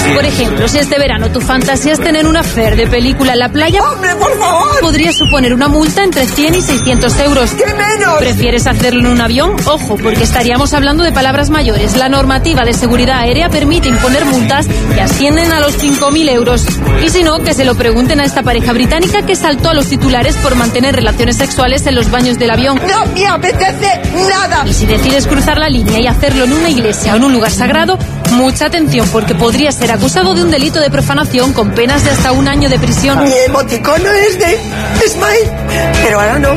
Por ejemplo, si este verano tu fantasía es tener una affair de película en la playa, ¡Hombre, por favor! podría suponer una multa entre 100 y 600 euros. ¡Qué menos! ¿Prefieres hacerlo en un avión? Ojo, porque estaríamos hablando de palabras mayores. La normativa de seguridad aérea permite imponer multas que ascienden a los 5.000 euros. Y si no, que se lo pregunten a esta pareja británica que saltó a los titulares por mantener relaciones sexuales en los baños del avión. ¡No me apetece nada! Y si decides cruzar la línea y hacerlo en una iglesia o en un lugar sagrado, mucha atención, porque podría ser acusado de un delito de profanación con penas de hasta 1 año de prisión. Mi emoticono es de Smile, pero ahora no.